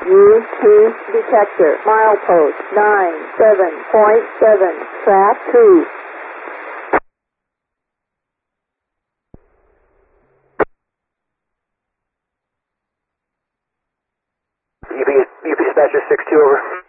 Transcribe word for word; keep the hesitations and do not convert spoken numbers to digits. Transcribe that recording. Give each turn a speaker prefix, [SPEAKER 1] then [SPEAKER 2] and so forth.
[SPEAKER 1] U two detector, milepost nine seven point seven, track two.
[SPEAKER 2] U P, U P dispatcher six two over.